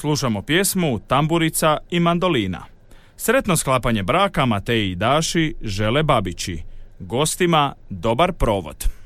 slušamo pjesmu Tamburica i mandolina. Sretno sklapanje braka Mateji i Daši žele Babići. Gostima dobar provod.